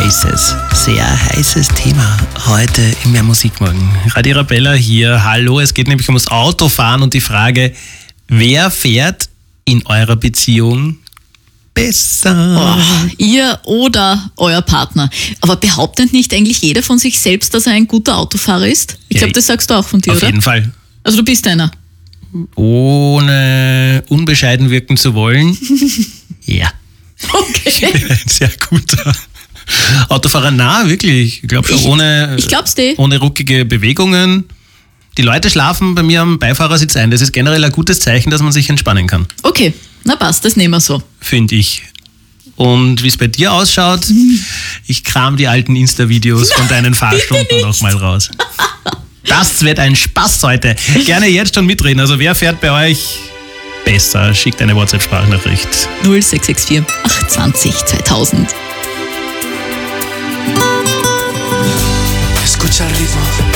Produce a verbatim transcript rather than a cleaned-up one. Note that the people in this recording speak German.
heißes, sehr heißes Thema heute im Mehr Musikmorgen. Radio Arabella hier, hallo, es geht nämlich ums Autofahren und die Frage, wer fährt in eurer Beziehung besser? Oh, ihr oder euer Partner. Aber behauptet nicht eigentlich jeder von sich selbst, dass er ein guter Autofahrer ist? Ich Ja, glaube, das sagst du auch von dir, Auf oder? jeden Fall. Also du bist einer. Ohne unbescheiden wirken zu wollen, ja. Okay. Ein sehr guter Autofahrer, na wirklich, ich glaube schon, Ich- ohne, ich glaub's dir. ohne ruckige Bewegungen. Die Leute schlafen bei mir am Beifahrersitz ein. Das ist generell ein gutes Zeichen, dass man sich entspannen kann, Okay, na passt, das nehmen wir so. finde ich. Und wie es bei dir ausschaut, ich kram die alten Insta-Videos von deinen Fahrstunden nochmal raus. Das wird ein Spaß heute. Gerne jetzt schon mitreden. Also wer fährt bei euch besser? Schickt eine WhatsApp-Sprachnachricht. null sechs sechs vier acht zwanzig zweitausend. Escucha el ritmo.